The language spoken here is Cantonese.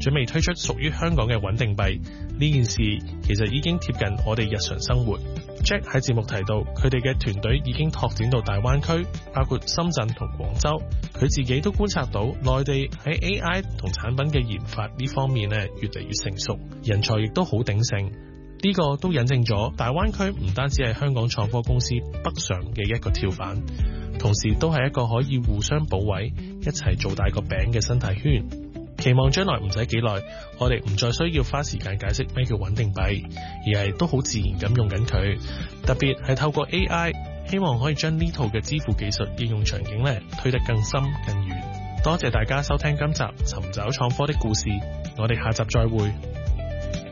準備推出屬於香港嘅穩定幣，呢件事其實已經貼近我哋日常生活。Jack 喺節目提到，佢哋嘅團隊已經拓展到大灣區，包括深圳同廣州。佢自己都觀察到，內地喺 AI 同產品嘅研發呢方面咧越嚟越成熟，人才亦都好鼎盛。呢個都引證咗大灣區唔單止係香港創科公司北上嘅一個跳板，同時都係一個可以互相補位、一齊做大個餅嘅生態圈。期望將來唔使幾耐，我哋唔再需要花時間解釋咩叫穩定幣，而係都好自然咁用緊佢。特別係透過 AI， 希望可以將呢套嘅支付技術應用場景推得更深更遠。多謝大家收聽今集尋找創科的故事，我哋下集再會。